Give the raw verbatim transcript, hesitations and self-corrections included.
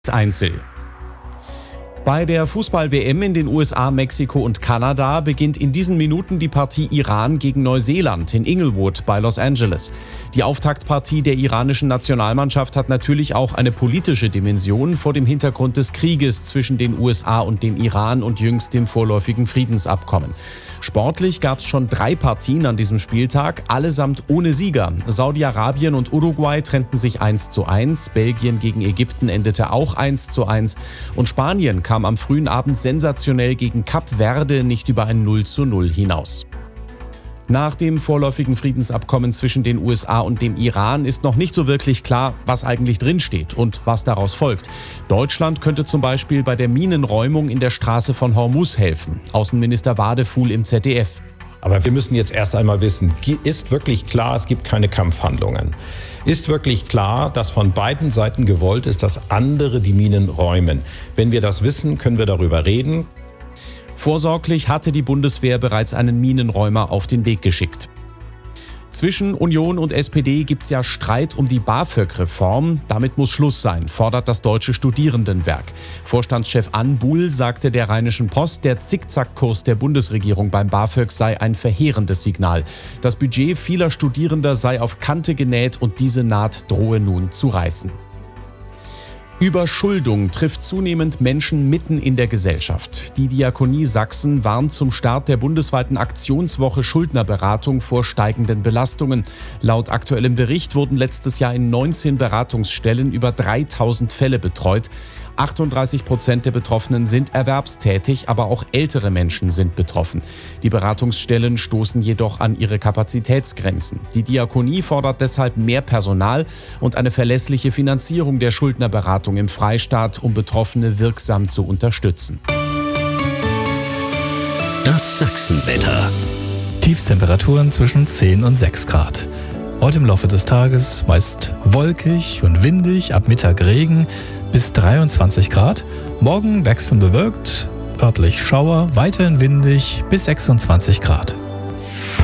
Einzel. Bei der Fußball-W M in den U S A, Mexiko und Kanada beginnt in diesen Minuten die Partie Iran gegen Neuseeland in Inglewood bei Los Angeles. Die Auftaktpartie der iranischen Nationalmannschaft hat natürlich auch eine politische Dimension vor dem Hintergrund des Krieges zwischen den U S A und dem Iran und jüngst dem vorläufigen Friedensabkommen. Sportlich gab es schon drei Partien an diesem Spieltag, allesamt ohne Sieger. Saudi-Arabien und Uruguay trennten sich eins zu eins, Belgien gegen Ägypten endete auch eins zu eins und Spanien kam am frühen Abend sensationell gegen Kap Verde nicht über ein null zu null hinaus. Nach dem vorläufigen Friedensabkommen zwischen den U S A und dem Iran ist noch nicht so wirklich klar, was eigentlich drinsteht und was daraus folgt. Deutschland könnte zum Beispiel bei der Minenräumung in der Straße von Hormuz helfen. Außenminister Wadefuhl im Z D F. Aber wir müssen jetzt erst einmal wissen, ist wirklich klar, es gibt keine Kampfhandlungen? Ist wirklich klar, dass von beiden Seiten gewollt ist, dass andere die Minen räumen? Wenn wir das wissen, können wir darüber reden. Vorsorglich hatte die Bundeswehr bereits einen Minenräumer auf den Weg geschickt. Zwischen Union und S P D gibt's ja Streit um die BAföG-Reform. Damit muss Schluss sein, fordert das Deutsche Studierendenwerk. Vorstandschef Ann Buhl sagte der Rheinischen Post, der Zickzackkurs der Bundesregierung beim BAföG sei ein verheerendes Signal. Das Budget vieler Studierender sei auf Kante genäht und diese Naht drohe nun zu reißen. Überschuldung trifft zunehmend Menschen mitten in der Gesellschaft. Die Diakonie Sachsen warnt zum Start der bundesweiten Aktionswoche Schuldnerberatung vor steigenden Belastungen. Laut aktuellem Bericht wurden letztes Jahr in neunzehn Beratungsstellen über dreitausend Fälle betreut. achtunddreißig Prozent der Betroffenen sind erwerbstätig, aber auch ältere Menschen sind betroffen. Die Beratungsstellen stoßen jedoch an ihre Kapazitätsgrenzen. Die Diakonie fordert deshalb mehr Personal und eine verlässliche Finanzierung der Schuldnerberatung im Freistaat, um Betroffene wirksam zu unterstützen. Das Sachsenwetter. Tiefstemperaturen zwischen zehn und sechs Grad. Heute im Laufe des Tages meist wolkig und windig, ab Mittag Regen bis dreiundzwanzig Grad. Morgen wechselnd bewölkt, örtlich Schauer, weiterhin windig bis sechsundzwanzig Grad.